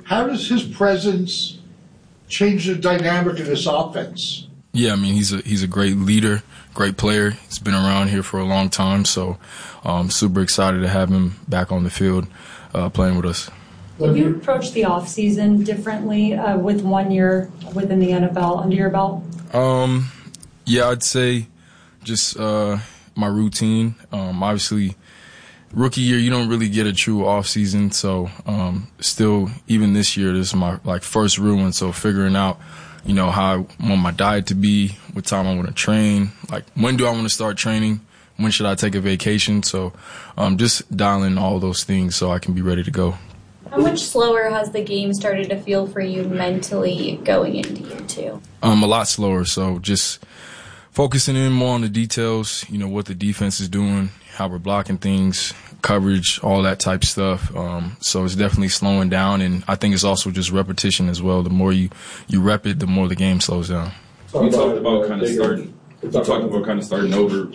How does his presence change the dynamic of this offense? Yeah, I mean, he's a great leader, great player. He's been around here for a long time, so super excited to have him back on the field playing with us. Have you approached the offseason differently with 1 year within the NFL under your belt? Yeah, I'd say just my routine. Obviously, rookie year, you don't really get a true offseason, so still, even this year, this is my first real one, so figuring out how I want my diet to be, what time I want to train, when do I want to start training, when should I take a vacation. So just dialing all those things so I can be ready to go. How much slower has the game started to feel for you mentally going into year two? A lot slower, so just focusing in more on the details, what the defense is doing, how we're blocking things, coverage, all that type stuff. So it's definitely slowing down, and I think it's also just repetition as well. The more you rep it, the more the game slows down. You talked about kind of starting over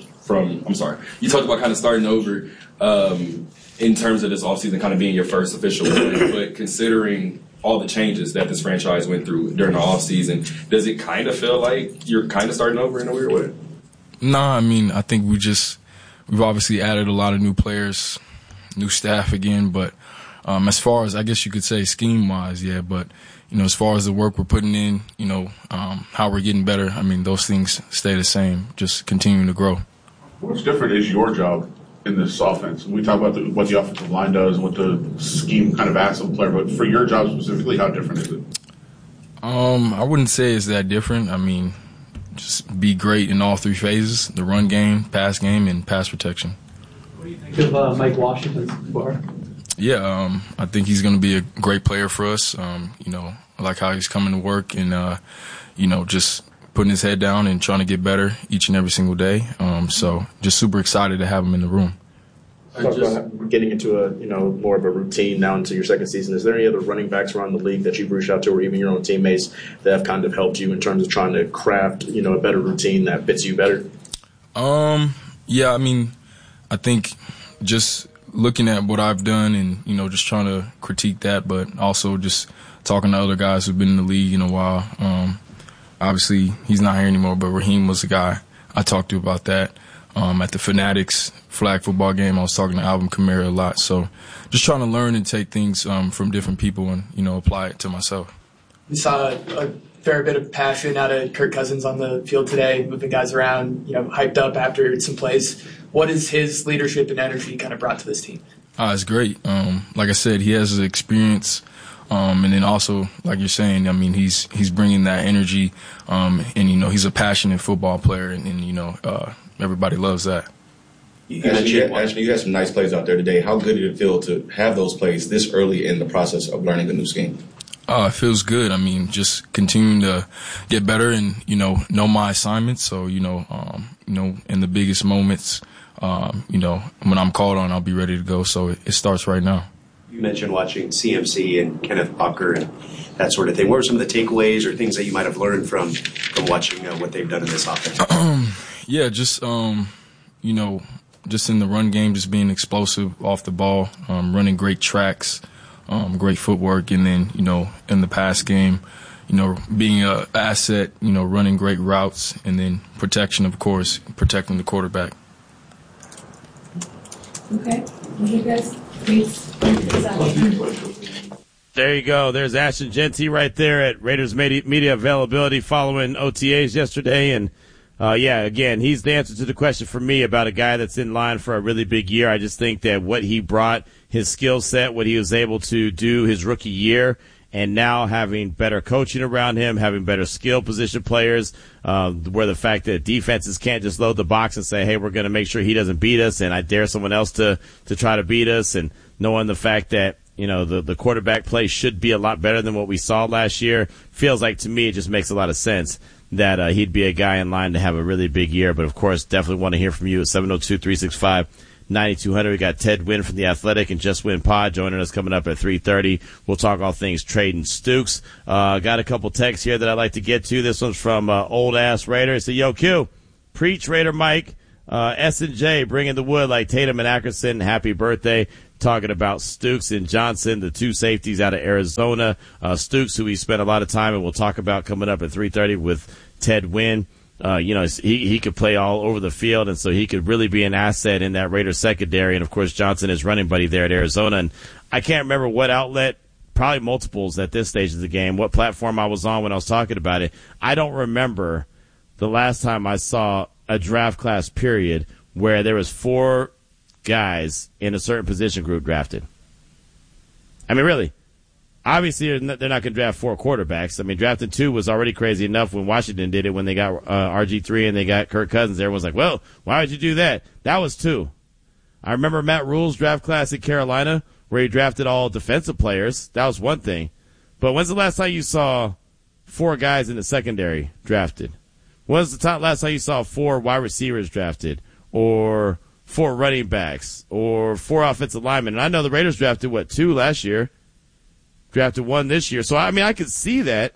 in terms of this offseason kind of being your first official win, but considering all the changes that this franchise went through during the offseason, does it kind of feel like you're kind of starting over in a weird way? Nah, I mean, I think we've obviously added a lot of new players, new staff again, but as far as, I guess you could say, scheme-wise, yeah, but, as far as the work we're putting in, how we're getting better, I mean, those things stay the same, just continuing to grow. What's different is your job in this offense. We talk about what the offensive line does and what the scheme kind of asks of a player, but for your job specifically, how different is it? I wouldn't say it's that different. I mean, just be great in all three phases: the run game, pass game, and pass protection. What do you think of Mike Washington so far? Yeah, I think he's going to be a great player for us. I like how he's coming to work and, just putting his head down and trying to get better each and every single day. So just super excited to have him in the room. Talk about getting into a more of a routine now into your second season. Is there any other running backs around the league that you've reached out to, or even your own teammates that have kind of helped you in terms of trying to craft a better routine that fits you better? Yeah, I mean, I think just looking at what I've done and just trying to critique that, but also just talking to other guys who've been in the league in a while. Obviously, he's not here anymore, but Raheem was the guy I talked to about that. At the Fanatics flag football game, I was talking to Alvin Kamara a lot. So just trying to learn and take things from different people and, apply it to myself. We saw a fair bit of passion out of Kirk Cousins on the field today, moving guys around, hyped up after some plays. What has his leadership and energy kind of brought to this team? It's great. Like I said, he has the experience. And then also, like you're saying, I mean, he's bringing that energy, and he's a passionate football player, and everybody loves that. You had some nice plays out there today. How good did it feel to have those plays this early in the process of learning the new scheme? It feels good. I mean, just continuing to get better and know my assignments. So in the biggest moments, when I'm called on, I'll be ready to go. So it starts right now. You mentioned watching CMC and Kenneth Walker and that sort of thing. What were some of the takeaways or things that you might have learned from watching what they've done in this offense? Yeah, just just in the run game, just being explosive off the ball, running great tracks, great footwork, and then in the pass game, being an asset, running great routes, and then protection, of course, protecting the quarterback. Okay, thank you guys. There you go. There's Ashton Jeanty right there at Raiders Media Availability following OTAs yesterday. And, again, he's the answer to the question for me about a guy that's in line for a really big year. I just think that what he brought, his skill set, what he was able to do his rookie year, and now having better coaching around him, having better skill position players, where the fact that defenses can't just load the box and say, hey, we're going to make sure he doesn't beat us, and I dare someone else to try to beat us, and knowing the fact that, the quarterback play should be a lot better than what we saw last year, feels like to me it just makes a lot of sense that he'd be a guy in line to have a really big year. But, of course, definitely want to hear from you at 702-365-9200. We got Ted Wynn from The Athletic and Just Win Pod joining us coming up at 3:30. We'll talk all things Trading Stooks. Got a couple texts here that I'd like to get to. This one's from Old Ass Raider. He said, yo, Q, preach Raider Mike. S&J bringing the wood like Tatum and Ackerson. Happy birthday. talking about Stooks and Johnson, the two safeties out of Arizona. Stooks, who we spent a lot of time and we'll talk about coming up at 3:30 with Ted Wynn. He could play all over the field, and so he could really be an asset in that Raiders secondary. And, of course, Johnson is running buddy there at Arizona. And I can't remember what outlet, probably multiples at this stage of the game, what platform I was on when I was talking about it. I don't remember the last time I saw a draft class period where there was 4 guys in a certain position group drafted. I mean, really. Obviously, they're not going to draft 4 quarterbacks. I mean, drafting 2 was already crazy enough when Washington did it, when they got RG3 and they got Kirk Cousins. Everyone's like, well, why would you do that? That was 2. I remember Matt Rule's draft class in Carolina where he drafted all defensive players. That was one thing. But when's the last time you saw 4 guys in the secondary drafted? When's the last time you saw 4 wide receivers drafted, or 4 running backs, or 4 offensive linemen? And I know the Raiders drafted, 2 last year? Drafted 1 this year. So, I mean, I could see that.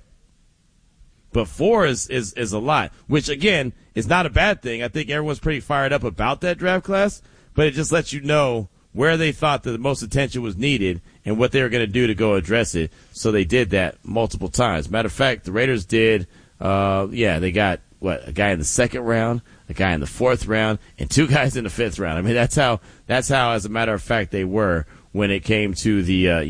But 4 is a lot, which, again, is not a bad thing. I think everyone's pretty fired up about that draft class, but it just lets you know where they thought that the most attention was needed and what they were going to do to go address it. So they did that multiple times. Matter of fact, the Raiders did, they got, a guy in the 2nd round, a guy in the 4th round, and 2 guys in the 5th round. I mean, that's how, as a matter of fact, they were when it came to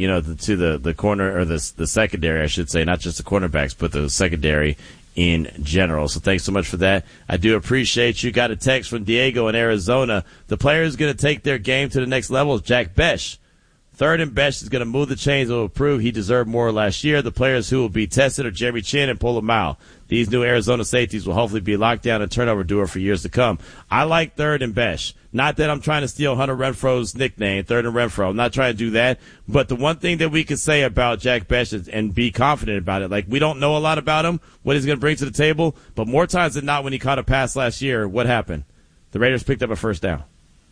the corner, or the secondary, I should say, not just the cornerbacks, but the secondary in general. So thanks so much for that. I do appreciate you. Got a text from Diego in Arizona. The player who's going to take their game to the next level is Jack Besh. 3rd and Besh is going to move the chains and will prove he deserved more last year. The players who will be tested are Jeremy Chin and Polamalu. These new Arizona safeties will hopefully be locked down and turnover doer for years to come. I like 3rd and Besh. Not that I'm trying to steal Hunter Renfro's nickname, 3rd and Renfro. I'm not trying to do that. But the one thing that we can say about Jack Besh and be confident about it, like, we don't know a lot about him, what he's going to bring to the table, but more times than not when he caught a pass last year, what happened? The Raiders picked up a 1st down.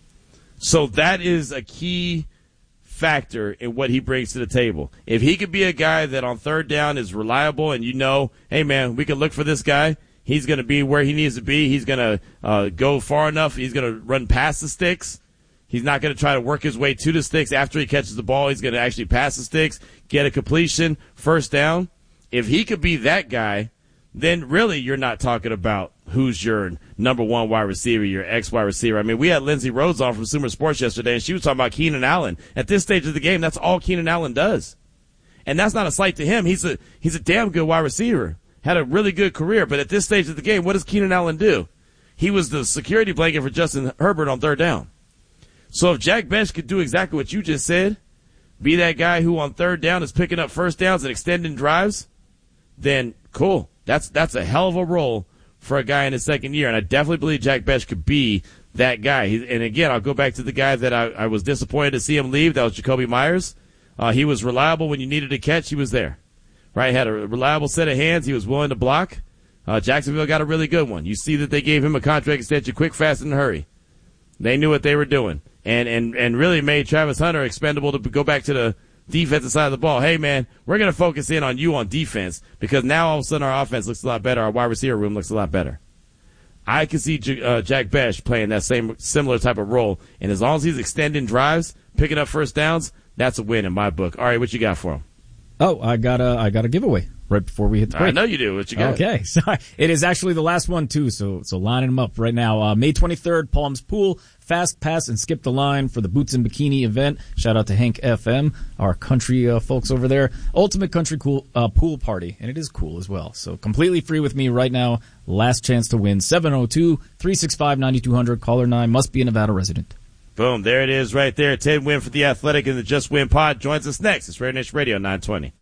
So that is a key factor in what he brings to the table. If he could be a guy that on 3rd down is reliable, and hey man, we can look for this guy, he's going to be where he needs to be, he's going to go far enough, he's going to run past the sticks, he's not going to try to work his way to the sticks after he catches the ball, he's going to actually pass the sticks, get a completion, 1st down. If he could be that guy, then really you're not talking about who's your number 1 wide receiver, your X wide receiver. I mean, we had Lindsay Rhodes on from Sumer Sports yesterday, and she was talking about Keenan Allen. At this stage of the game, that's all Keenan Allen does. And that's not a slight to him. He's a damn good wide receiver. Had a really good career, but at this stage of the game, what does Keenan Allen do? He was the security blanket for Justin Herbert on 3rd down. So if Jack Besh could do exactly what you just said, be that guy who on 3rd down is picking up 1st downs and extending drives, then cool. That's a hell of a role for a guy in his 2nd year, and I definitely believe Jack Besh could be that guy. And again, I'll go back to the guy that I was disappointed to see him leave. That was Jacoby Myers. He was reliable when you needed a catch. He was there, right? Had a reliable set of hands. He was willing to block. Jacksonville got a really good one. You see that they gave him a contract extension quick, fast, and in a hurry. They knew what they were doing, and really made Travis Hunter expendable to go back to the defensive side of the ball. Hey, man, we're going to focus in on you on defense, because now all of a sudden our offense looks a lot better. Our wide receiver room looks a lot better. I can see Jack Besh playing that similar type of role, and as long as he's extending drives, picking up 1st downs, that's a win in my book. All right, what you got for him? Oh, I got a giveaway right before we hit the break. I know you do. What you got? Okay, so it is actually the last one too. So lining them up right now. May 23rd, Palms Pool, Fast Pass and Skip the Line for the Boots and Bikini event. Shout out to Hank FM, our country folks over there. Ultimate Country Pool Party, and it is cool as well. So completely free with me right now. Last chance to win. 702-365-9200. Caller 9 must be a Nevada resident. Boom, there it is right there. Ted Wynn for The Athletic and the Just Win Pod joins us next. It's Raider Nation Radio 920.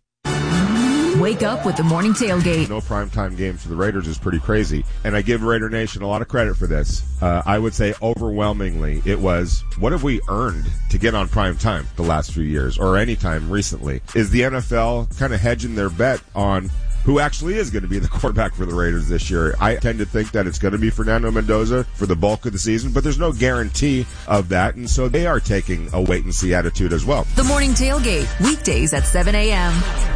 Wake up with the morning tailgate. No primetime games for the Raiders is pretty crazy. And I give Raider Nation a lot of credit for this. I would say overwhelmingly it was, what have we earned to get on primetime the last few years or any time recently? Is the NFL kind of hedging their bet on who actually is going to be the quarterback for the Raiders this year? I tend to think that it's going to be Fernando Mendoza for the bulk of the season, but there's no guarantee of that, and so they are taking a wait-and-see attitude as well. The morning tailgate, weekdays at 7 a.m.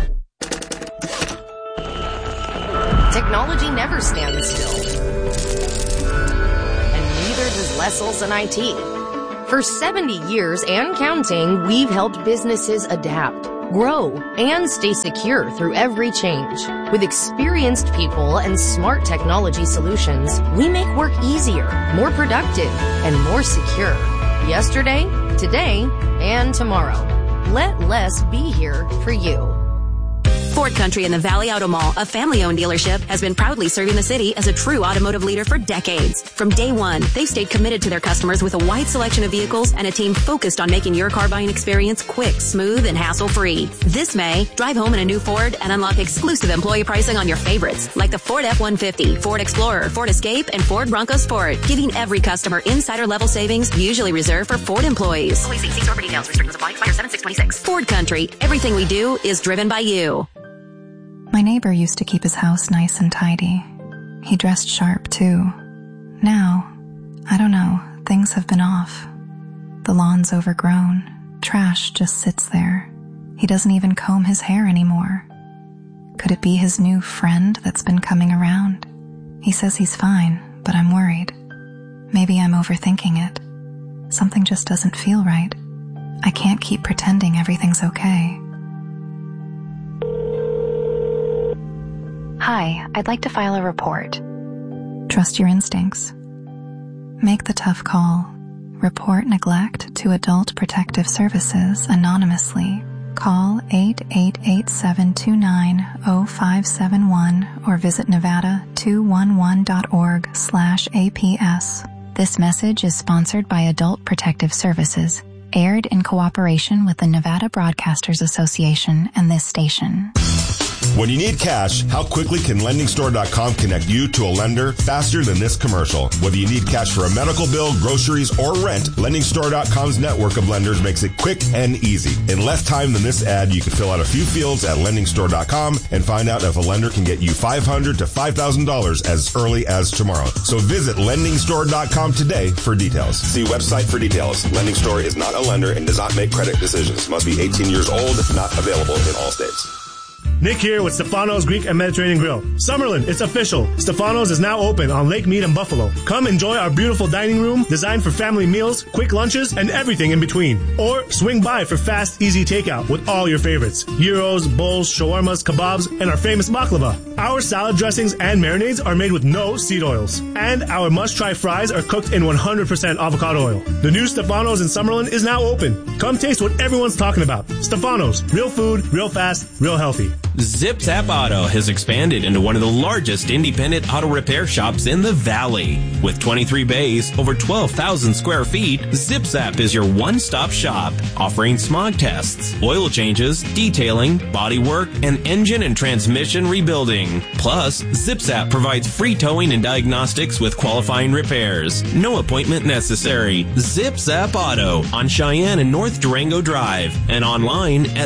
Technology never stands still. And neither does Lessels and IT. For 70 years and counting, we've helped businesses adapt, grow, and stay secure through every change. With experienced people and smart technology solutions, we make work easier, more productive, and more secure. Yesterday, today, and tomorrow. Let less be here for you. Ford Country in the Valley Auto Mall, a family-owned dealership, has been proudly serving the city as a true automotive leader for decades. From day one, they've stayed committed to their customers with a wide selection of vehicles and a team focused on making your car buying experience quick, smooth, and hassle-free. This May, drive home in a new Ford and unlock exclusive employee pricing on your favorites, like the Ford F-150, Ford Explorer, Ford Escape, and Ford Bronco Sport, giving every customer insider-level savings usually reserved for Ford employees. Only see store for details. Restrictions apply. Expire 7/6/26. Ford Country. Everything we do is driven by you. My neighbor used to keep his house nice and tidy. He dressed sharp, too. Now, I don't know, things have been off. The lawn's overgrown. Trash just sits there. He doesn't even comb his hair anymore. Could it be his new friend that's been coming around? He says he's fine, but I'm worried. Maybe I'm overthinking it. Something just doesn't feel right. I can't keep pretending everything's okay. Hi, I'd like to file a report. Trust your instincts. Make the tough call. Report neglect to Adult Protective Services anonymously. Call 888-729-0571 or visit nevada211.org/APS. This message is sponsored by Adult Protective Services, aired in cooperation with the Nevada Broadcasters Association and this station. When you need cash, how quickly can LendingStore.com connect you to a lender faster than this commercial? Whether you need cash for a medical bill, groceries, or rent, LendingStore.com's network of lenders makes it quick and easy. In less time than this ad, you can fill out a few fields at LendingStore.com and find out if a lender can get you $500 to $5,000 as early as tomorrow. So visit LendingStore.com today for details. See website for details. Lending Store is not a lender and does not make credit decisions. Must be 18 years old, not available in all states. Nick here with Stefano's Greek and Mediterranean Grill. Summerlin, it's official. Stefano's is now open on Lake Mead and Buffalo. Come enjoy our beautiful dining room designed for family meals, quick lunches, and everything in between. Or swing by for fast, easy takeout with all your favorites. Gyros, bowls, shawarmas, kebabs, and our famous baklava. Our salad dressings and marinades are made with no seed oils. And our must-try fries are cooked in 100% avocado oil. The new Stefano's in Summerlin is now open. Come taste what everyone's talking about. Stefano's. Real food, real fast, real healthy. Zip Zap Auto has expanded into one of the largest independent auto repair shops in the Valley. With 23 bays, over 12,000 square feet, Zip Zap is your one-stop shop, offering smog tests, oil changes, detailing, body work, and engine and transmission rebuilding. Plus, Zip Zap provides free towing and diagnostics with qualifying repairs. No appointment necessary. Zip Zap Auto on Cheyenne and North Durango Drive and online at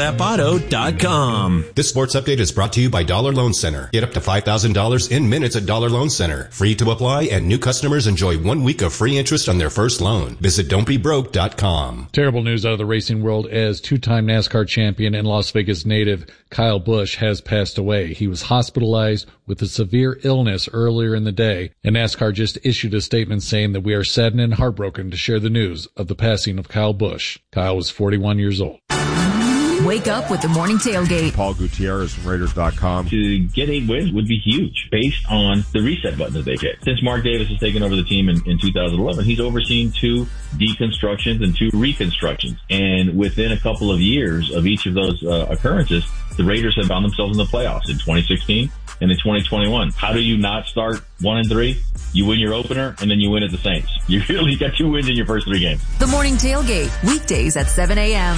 zipzapauto.com. This sports update is brought to you by Dollar Loan Center. Get up to $5,000 in minutes at Dollar Loan Center. Free to apply, and new customers enjoy 1 week of free interest on their first loan. Visit don'tbebroke.com. Terrible news out of the racing world as two-time NASCAR champion and Las Vegas native Kyle Busch has passed away. He was hospitalized with a severe illness earlier in the day, and NASCAR just issued a statement saying that we are saddened and heartbroken to share the news of the passing of Kyle Busch. Kyle was 41 years old. Wake up with the morning tailgate. Paul Gutierrez from Raiders.com. To get 8 wins would be huge based on the reset button that they hit. Since Mark Davis has taken over the team in 2011, he's overseen 2 deconstructions and 2 reconstructions. And within a couple of years of each of those occurrences, the Raiders have found themselves in the playoffs in 2016 and in 2021. How do you not start 1-3? You win your opener, and then you win at the Saints. You really got 2 wins in your first 3 games. The morning tailgate, weekdays at 7 a.m.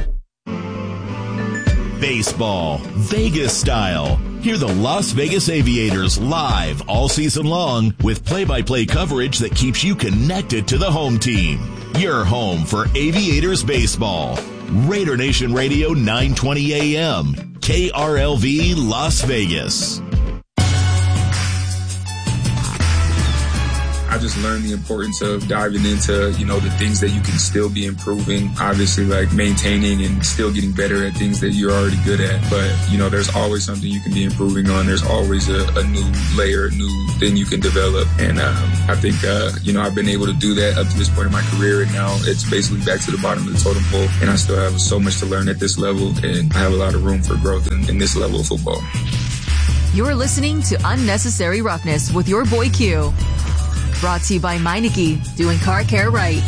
Baseball, Vegas style. Hear the Las Vegas Aviators live all season long with play-by-play coverage that keeps you connected to the home team. Your home for Aviators baseball. Raider Nation Radio 920 AM, KRLV Las Vegas. I just learned the importance of diving into, you know, the things that you can still be improving, obviously like maintaining and still getting better at things that you're already good at. But, you know, there's always something you can be improving on. There's always a new layer, a new thing you can develop. And I think, you know, I've been able to do that up to this point in my career. And now it's basically back to the bottom of the totem pole. And I still have so much to learn at this level. And I have a lot of room for growth in this level of football. You're listening to Unnecessary Roughness with your boy Q. Brought to you by Meineke, doing car care right.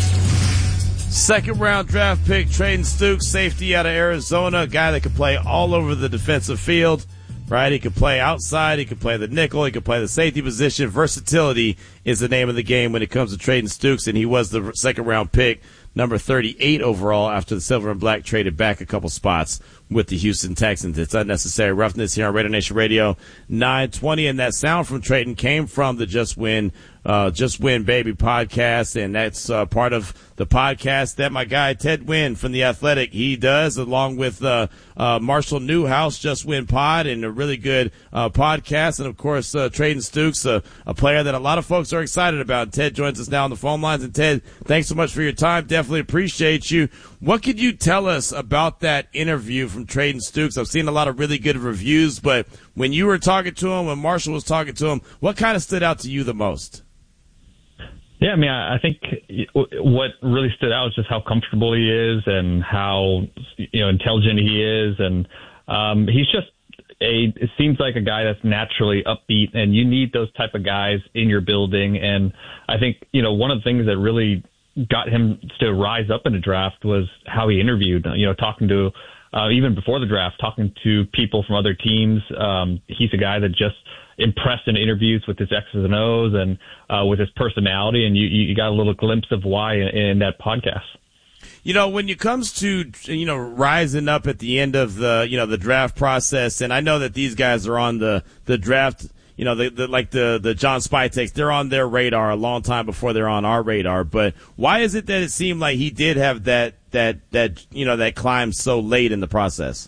Second round draft pick, Trayden Stukes, safety out of Arizona, a guy that can play all over the defensive field, right? He can play outside, he can play the nickel, he can play the safety position. Versatility is the name of the game when it comes to Trayden Stukes, and he was the second round pick, number 38 overall after the Silver and Black traded back a couple spots with the Houston Texans. It's Unnecessary Roughness here on Raider Nation Radio 920, and that sound from Trayden came from the Just Win Baby podcast, and that's part of the podcast that my guy Ted Wynn from The Athletic, he does, along with Marshall Newhouse, Just Win Pod, and a really good podcast, and of course Trayden Stukes, a player that a lot of folks are excited about. Ted joins us now on the phone lines, and Ted, thanks so much for your time. Definitely appreciate you. What could you tell us about that interview from Trayden Stukes? I've seen a lot of really good reviews, but when you were talking to him, when Marshall was talking to him, what kind of stood out to you the most? Yeah, I mean, I think what really stood out is just how comfortable he is and how, you know, intelligent he is. And he's just it seems like a guy that's naturally upbeat, and you need those type of guys in your building. And I think, you know, one of the things that really got him to rise up in the draft was how he interviewed, you know, talking to, even before the draft, talking to people from other teams. He's a guy that just impressed in interviews with his X's and O's and with his personality, and you got a little glimpse of why in that podcast. You know, when it comes to, you know, rising up at the end of the, you know, the draft process, and I know that these guys are on the draft, you know, the John Spytakes, they're on their radar a long time before they're on our radar. But why is it that it seemed like he did have that you know, that climb so late in the process?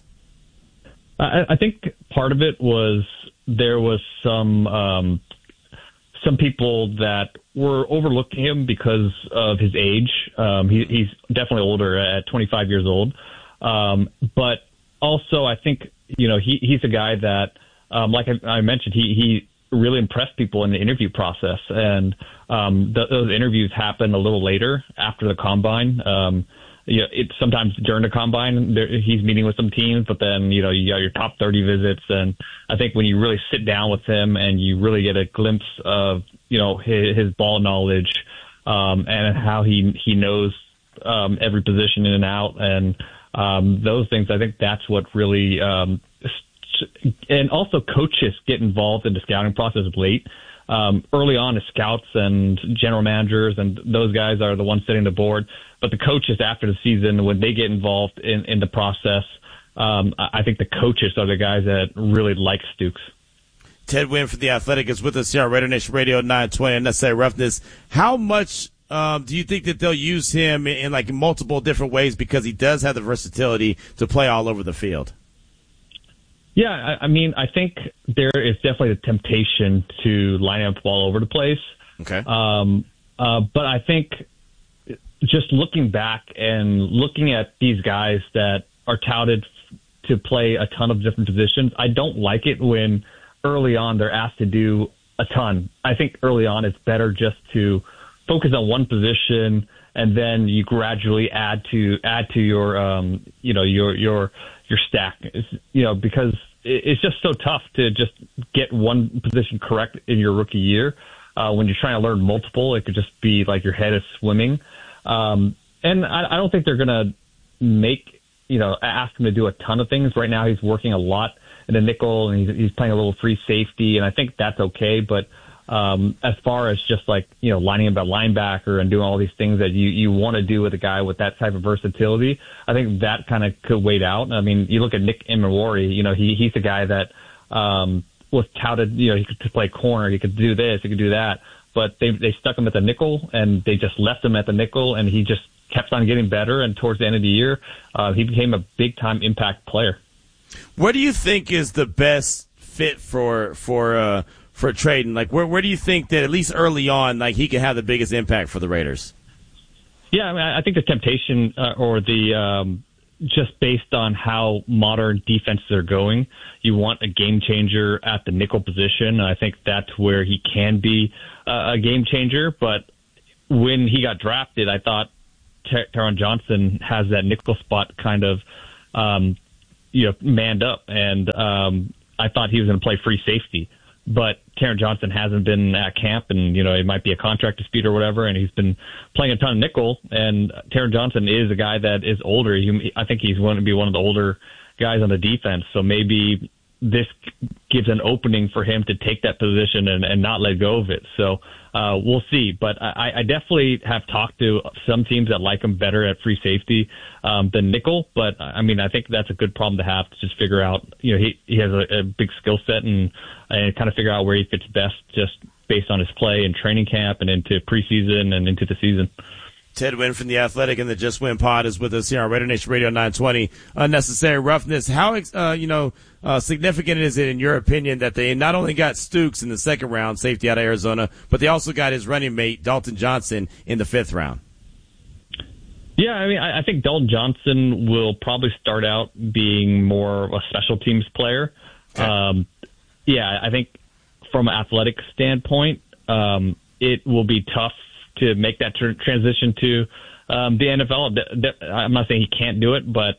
I think part of it was there was some people that were overlooking him because of his age. He's definitely older at 25 years old. But also I think, you know, he's a guy that, like I mentioned, he really impressed people in the interview process. And those interviews happen a little later after the combine. You know, it's sometimes during the combine, he's meeting with some teams, but then, you know, you got your top 30 visits. And I think when you really sit down with him and you really get a glimpse of, you know, his ball knowledge, and how he knows, every position in and out, and, those things, I think that's what really, and also coaches get involved in the scouting process late. Early on, the scouts and general managers and those guys are the ones setting the board. But the coaches after the season, when they get involved in the process, I think the coaches are the guys that really like Stukes. Ted Wynn from The Athletic is with us here on Raider Nation Radio 920 Unnecessary Roughness. How much do you think that they'll use him in like multiple different ways, because he does have the versatility to play all over the field? Yeah, I mean, I think there is definitely a temptation to line up the ball all over the place. Okay. But I think just looking back and looking at these guys that are touted to play a ton of different positions, I don't like it when early on they're asked to do a ton. I think early on it's better just to focus on one position, and then you gradually add to your you know, your stack, you know, because it's just so tough to just get one position correct in your rookie year. When you're trying to learn multiple, it could just be like your head is swimming. And I don't think they're going to ask him to do a ton of things. Right now he's working a lot in the nickel, and he's playing a little free safety, and I think that's okay. But as far as just like, you know, lining up a linebacker and doing all these things that you want to do with a guy with that type of versatility, I think that kind of could wait out. I mean, you look at Nick Imawari, you know, he's a guy that was touted, you know, he could play corner, he could do this, he could do that, but they stuck him at the nickel, and they just left him at the nickel, and he just kept on getting better, and towards the end of the year, he became a big-time impact player. What do you think is the best fit for for trading. Like, where do you think that at least early on, like, he can have the biggest impact for the Raiders? Yeah, I mean, I think the temptation or the just based on how modern defenses are going, you want a game changer at the nickel position. And I think that's where he can be a game changer. But when he got drafted, I thought Taron Johnson has that nickel spot kind of manned up, and I thought he was going to play free safety. But Taron Johnson hasn't been at camp, and it might be a contract dispute or whatever, and he's been playing a ton of nickel. And Taron Johnson is a guy that is older. I think he's going to be one of the older guys on the defense. So maybe this gives an opening for him to take that position and not let go of it. So we'll see. But I definitely have talked to some teams that like him better at free safety than nickel. But I mean, I think that's a good problem to have, to just figure out. He has a big skill set and kind of figure out where he fits best, just based on his play in training camp and into preseason and into the season. Ted Wynn from The Athletic and the Just Win Pod is with us here on Raider Nation Radio 920. Unnecessary Roughness. How significant is it, in your opinion, that they not only got Stukes in the second round, safety out of Arizona, but they also got his running mate, Dalton Johnson, in the fifth round? Yeah, I mean, I think Dalton Johnson will probably start out being more of a special teams player. Okay. I think from an athletic standpoint, it will be tough to make that transition to the NFL. I'm not saying he can't do it, but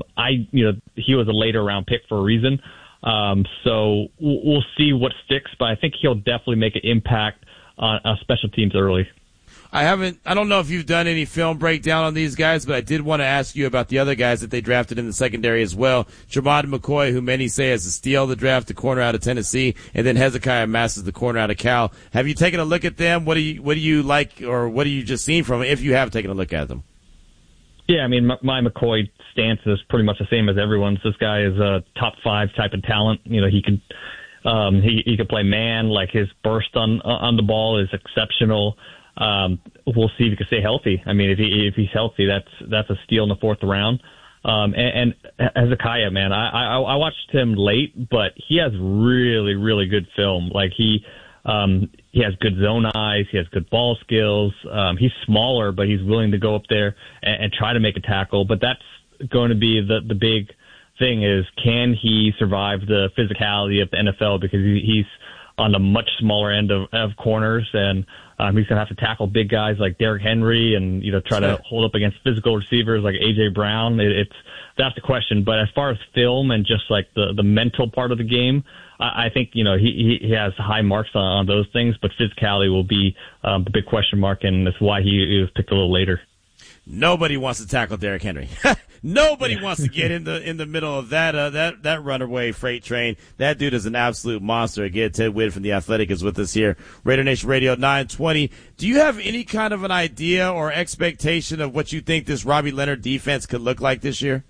he was a later round pick for a reason. So we'll see what sticks, but I think he'll definitely make an impact on special teams early. I don't know if you've done any film breakdown on these guys, but I did want to ask you about the other guys that they drafted in the secondary as well. Jermod McCoy, who many say is a steal of the draft, the corner out of Tennessee, and then Hezekiah Masses, the corner out of Cal. Have you taken a look at them? What do you like, or what have you just seen from them, if you have taken a look at them? Yeah, I mean, my McCoy stance is pretty much the same as everyone's. This guy is a top 5 type of talent. He could he could play man. Like, his burst on the ball is exceptional. We'll see if he can stay healthy. I mean, if he's healthy, that's a steal in the fourth round. And Hezekiah, man, I watched him late, but he has really, really good film. Like, he has good zone eyes. He has good ball skills. He's smaller, but he's willing to go up there and try to make a tackle. But that's going to be the big thing, is can he survive the physicality of the NFL, because he's on the much smaller end of corners, and he's going to have to tackle big guys like Derrick Henry and, try to hold up against physical receivers like A.J. Brown. That's the question. But as far as film and just like the mental part of the game, I think, he has high marks on those things, but physicality will be the big question mark, and that's why he was picked a little later. Nobody wants to tackle Derrick Henry. Nobody wants to get in the middle of that runaway freight train. That dude is an absolute monster. Again, Ted Wynn from The Athletic is with us here. Raider Nation Radio 920. Do you have any kind of an idea or expectation of what you think this Robbie Leonard defense could look like this year?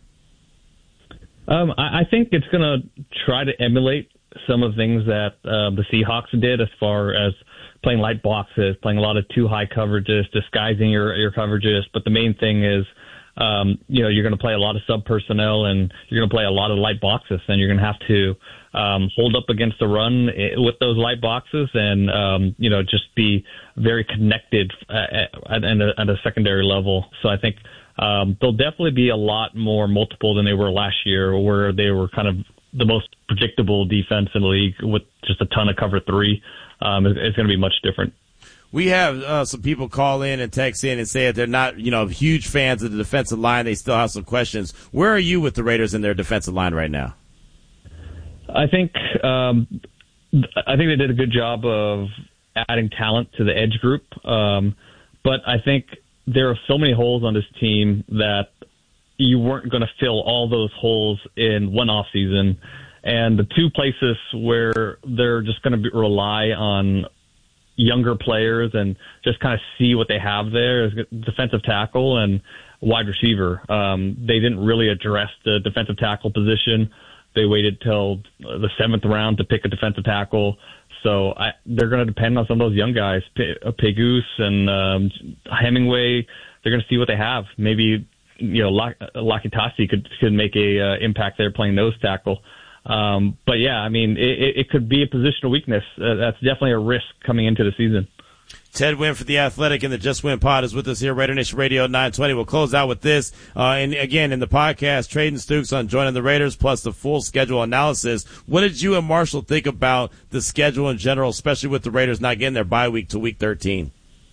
I think it's going to try to emulate some of the things that the Seahawks did, as far as playing light boxes, playing a lot of too high coverages, disguising your coverages. But the main thing is, you're going to play a lot of sub personnel, and you're going to play a lot of light boxes, and you're going to have to hold up against the run with those light boxes, and just be very connected at a secondary level. So I think they'll definitely be a lot more multiple than they were last year, where they were kind of the most predictable defense in the league with just a ton of cover 3. It's going to be much different. We have some people call in and text in and say that they're not, huge fans of the defensive line. They still have some questions. Where are you with the Raiders and their defensive line right now? I think they did a good job of adding talent to the edge group, but I think there are so many holes on this team that you weren't going to fill all those holes in one off season. And the two places where they're just going to rely on younger players and just kind of see what they have there is defensive tackle and wide receiver. They didn't really address the defensive tackle position. They waited till the 7th round to pick a defensive tackle. So they're going to depend on some of those young guys, Pegus and Hemingway. They're going to see what they have. Maybe Lakitasi could make a impact there playing nose tackle. But yeah, I mean, it could be a positional weakness. That's definitely a risk coming into the season. Ted Wynn for The Athletic and the Just Win Pod is with us here, Raider Nation Radio 920. We'll close out with this. And again, in the podcast, Traden Stukes on joining the Raiders plus the full schedule analysis. What did you and Marshall think about the schedule in general, especially with the Raiders not getting their bye week to week 13?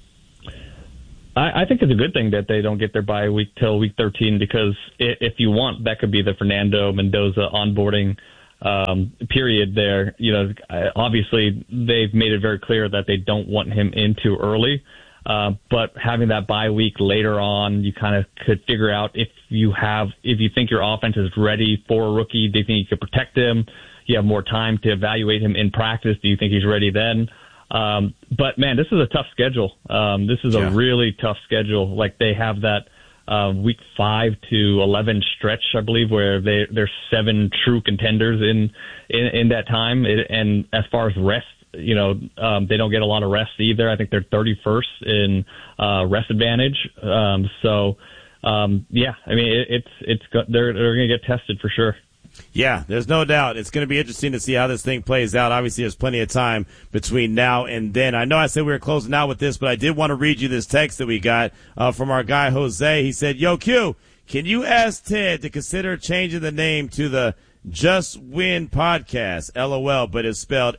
I think it's a good thing that they don't get their bye week till week 13, because if you want, that could be the Fernando Mendoza onboarding period there. You know, obviously they've made it very clear that they don't want him in too early. But having that bye week later on, you kind of could figure out if you think your offense is ready for a rookie. Do you think you could protect him? You have more time to evaluate him in practice. Do you think he's ready then? But man, this is a tough schedule. This is a really tough schedule. Like, they have that week 5 to 11 stretch, I believe, where there's 7 true contenders in that time. And as far as rest, they don't get a lot of rest either. I think they're 31st in rest advantage. Yeah, I mean, they're going to get tested for sure. Yeah, there's no doubt. It's going to be interesting to see how this thing plays out. Obviously, there's plenty of time between now and then. I know I said we were closing out with this, but I did want to read you this text that we got from our guy, Jose. He said, "Yo, Q, can you ask Ted to consider changing the name to the Just Win Podcast, LOL, but it's spelled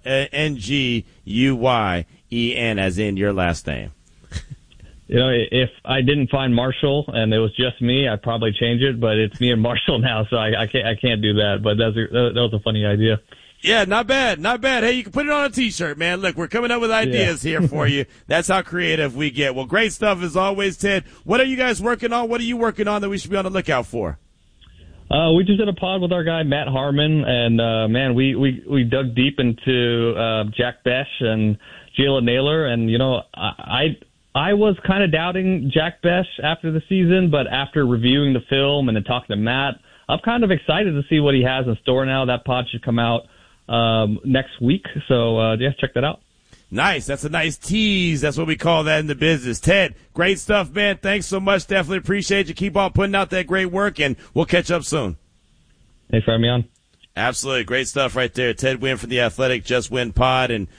Nguyen, as in your last name?" You know, if I didn't find Marshall and it was just me, I'd probably change it. But it's me and Marshall now, so I can't do that. But that was a funny idea. Yeah, not bad, not bad. Hey, you can put it on a T-shirt, man. Look, we're coming up with ideas here for you. That's how creative we get. Well, great stuff as always, Ted. What are you guys working on? What are you working on that we should be on the lookout for? We just did a pod with our guy Matt Harmon, and man, we dug deep into Jack Besh and Jalen Naylor, and I was kind of doubting Jack Besh after the season, but after reviewing the film and then talking to Matt, I'm kind of excited to see what he has in store now. That pod should come out next week, so check that out. Nice. That's a nice tease. That's what we call that in the business. Ted, great stuff, man. Thanks so much. Definitely appreciate you. Keep on putting out that great work, and we'll catch up soon. Thanks for having me on. Absolutely. Great stuff right there. Ted Wynn from The Athletic, Just Win Pod. And,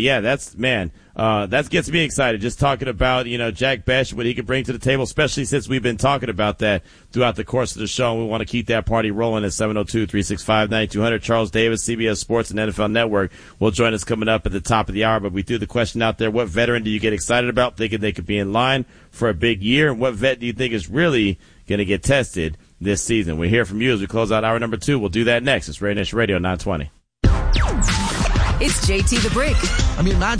that gets me excited. Just talking about, Jack Besh, what he could bring to the table, especially since we've been talking about that throughout the course of the show. And we want to keep that party rolling at 702-365-9200. Charles Davis, CBS Sports and NFL Network will join us coming up at the top of the hour. But we threw the question out there, what veteran do you get excited about, thinking they could be in line for a big year? And what vet do you think is really going to get tested this season? We'll hear from you as we close out hour number 2. We'll do that next. It's Raider Nation Radio 920. It's JT the Brick. I mean, imagine